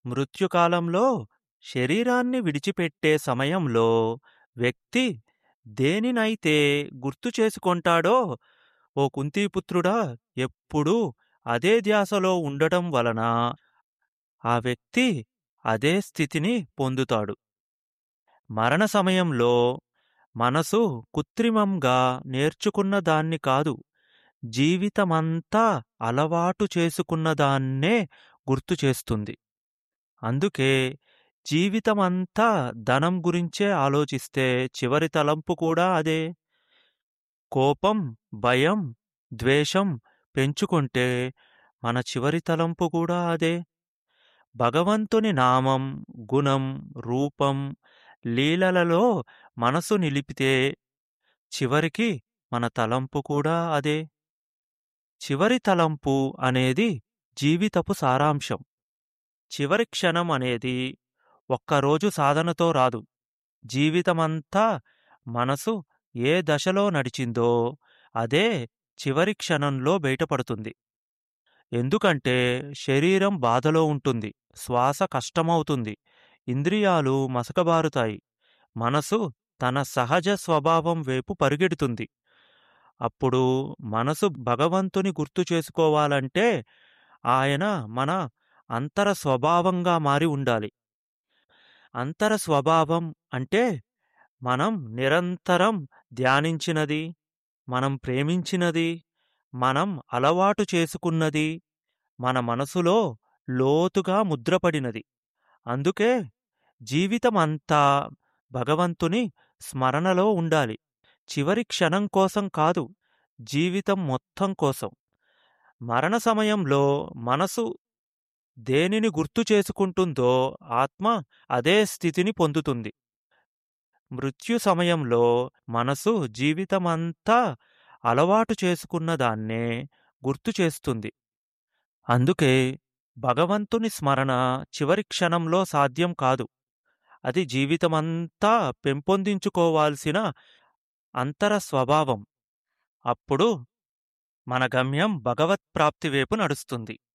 మృత్యుకాలంలో శరీరాన్ని విడిచిపెట్టే సమయంలో వ్యక్తి దేనినైతే గుర్తు చేసుకొంటాడో, ఓ కుంతీపుత్రుడా, ఎప్పుడూ అదే ధ్యాసలో ఉండటం వలన ఆ వ్యక్తి అదే స్థితిని పొందుతాడు. మరణ సమయంలో మనసు కృత్రిమంగా నేర్చుకున్న దాన్ని కాదు, జీవితమంతా అలవాటు చేసుకున్నదాన్నే గుర్తు చేస్తుంది. అందుకే జీవితమంతా ధనం గురించే ఆలోచిస్తే చివరి తలంపు కూడా అదే. కోపం, భయం, ద్వేషం పెంచుకుంటే మన చివరి తలంపు కూడా అదే. భగవంతుని నామం, గుణం, రూపం, లీలలలో మనసు నిలిపితే చివరికి మన తలంపు కూడా అదే. చివరి తలంపు అనేది జీవితపు సారాంశం. చివరి క్షణం అనేది ఒక్కరోజు సాధనతో రాదు. జీవితమంతా మనసు ఏ దశలో నడిచిందో అదే చివరి క్షణంలో బయటపడుతుంది. ఎందుకంటే శరీరం బాధలో ఉంటుంది, శ్వాస కష్టమవుతుంది, ఇంద్రియాలు మసకబారుతాయి, మనసు తన సహజ స్వభావం వైపు పరుగెడుతుంది. అప్పుడు మనసు భగవంతుని గుర్తు చేసుకోవాలంటే ఆయన మన అంతర స్వభావంగా మారి ఉండాలి. అంతర స్వభావం అంటే మనం నిరంతరం ధ్యానించినది, మనం ప్రేమించినది, మనం అలవాటు చేసుకున్నది మన మనసులో లోతుగా ముద్రపడినది. అందుకే జీవితమంతా భగవంతుని స్మరణలో ఉండాలి. చివరి క్షణం కోసం కాదు, జీవితం మొత్తం కోసం. మరణ సమయంలో మనసు దేనిని గుర్తు చేసుకుంటుందో ఆత్మ అదే స్థితిని పొందుతుంది. మృత్యు సమయంలో మనసు జీవితమంతా అలవాటు చేసుకున్న దాన్నే గుర్తు చేస్తుంది. అందుకే భగవంతుని స్మరణ చివరి క్షణంలో సాధ్యం కాదు. అది జీవితమంతా పెంపొందించుకోవాల్సిన అంతర స్వభావం. అప్పుడు మన గమ్యం భగవత్ప్రాప్తి వైపు నడుస్తుంది.